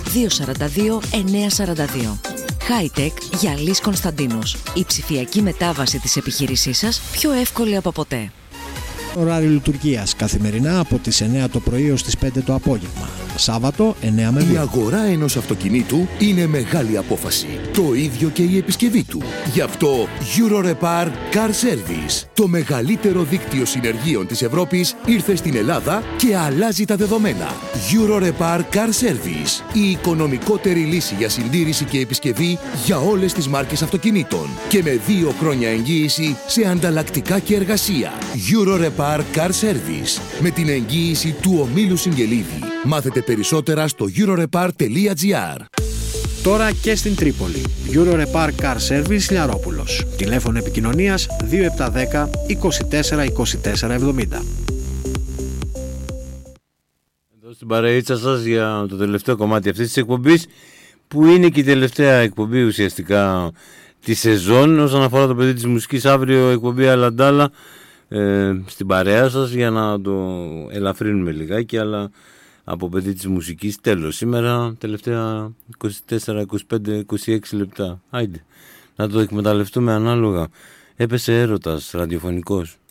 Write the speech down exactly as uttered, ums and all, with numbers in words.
δύο τέσσερα δύο εννιά τέσσερα δύο. Hightech Γιαλής Κωνσταντίνος. Η ψηφιακή μετάβαση της επιχείρησής σας πιο εύκολη από ποτέ. Ωράριο λειτουργίας καθημερινά από τις εννιά το πρωί ως τις πέντε το απόγευμα. Σάββατο εννιά με δύο. Η αγορά ενός αυτοκινήτου είναι μεγάλη απόφαση. Το ίδιο και η επισκευή του. Γι' αυτό Eurorepar Car Service, το μεγαλύτερο δίκτυο συνεργείων της Ευρώπης, ήρθε στην Ελλάδα και αλλάζει τα δεδομένα. Eurorepar Car Service, η οικονομικότερη λύση για συντήρηση και επισκευή για όλες τις μάρκες αυτοκινήτων και με δύο χρόνια εγγύηση σε ανταλλακτικά και εργασία. Eurorepar Car Service, με την εγγύηση του ομίλου Συγγελίδη. Μάθετε περισσότερα στο eurorepar τελεία gr. Τώρα και στην Τρίπολη. Eurorepar Car Service Λιαρόπουλος. Τηλέφωνο επικοινωνίας δύο επτά ένα μηδέν είκοσι τέσσερα είκοσι τέσσερα εβδομήντα. Εδώ στην παρείτσα σας για το τελευταίο κομμάτι αυτής της εκπομπής, που είναι και η τελευταία εκπομπή ουσιαστικά τη σεζόν όσον αφορά το παιδί της μουσικής. Αύριο εκπομπή Αλαντάλα ε, στην παρέα σας για να το ελαφρύνουμε λιγάκι, αλλά από παιδί της μουσικής τέλος. Σήμερα τελευταία είκοσι τέσσερα, είκοσι πέντε, είκοσι έξι λεπτά. Άιντε, να το εκμεταλλευτούμε ανάλογα. Έπεσε έρωτας ραδιοφωνικός.